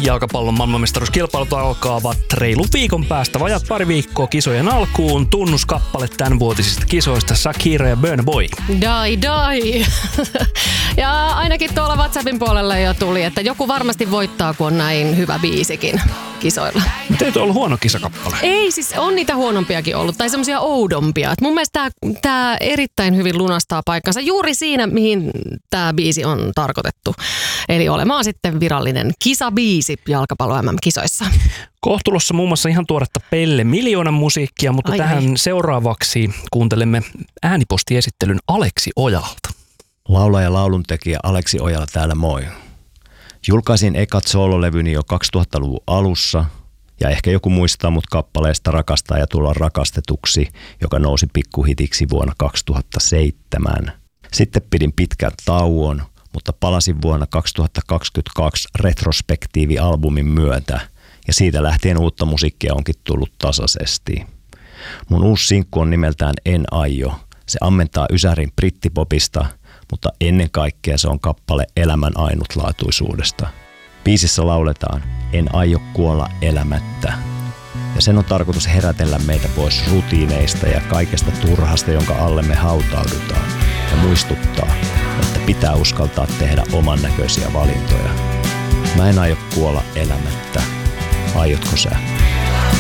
Jalkapallon maailmanmestaruuskilpailut alkaavat reilu viikon päästä. Vajat pari viikkoa kisojen alkuun. Tunnuskappale tämänvuotisista kisoista Shakira ja Burna Boy. Dai. Ja ainakin tuolla WhatsAppin puolella jo tuli, että joku varmasti voittaa, kun on näin hyvä biisikin kisoilla. Miten on ollut huono kisakappale? Ei, siis on niitä huonompiakin ollut, tai semmoisia oudompia. Et mun mielestä tää erittäin hyvin lunastaa paikkansa juuri siinä, mihin tää biisi on tarkoitettu. Eli olemaan sitten virallinen kisabiisi jalkapallo MM-kisoissa. Kohtulossa muun muassa ihan tuoretta Pelle Miljoonan musiikkia, mutta tähän seuraavaksi kuuntelemme äänipostiesittelyn Aleksi Ojalalta. Laulaja ja lauluntekijä Aleksi Ojala täällä moi. Julkaisin ekat soololevyni jo 2000-luvun alussa ja ehkä joku muistaa mut kappaleesta Rakastaa ja tulla rakastetuksi, joka nousi pikkuhitiksi vuonna 2007. Sitten pidin pitkän tauon, mutta palasin vuonna 2022 retrospektiivi-albumin myötä ja siitä lähtien uutta musiikkia onkin tullut tasaisesti. Mun uusi sinkku on nimeltään En aio. Se ammentaa ysärin brittipopista, mutta ennen kaikkea se on kappale elämän ainutlaatuisuudesta. Biisissä lauletaan En aio kuolla elämättä. Ja sen on tarkoitus herätellä meitä pois rutiineista ja kaikesta turhasta, jonka alle me hautaudutaan. Ja muistuttaa, että pitää uskaltaa tehdä oman näköisiä valintoja. Mä en aio kuolla elämättä. Aiotko sä?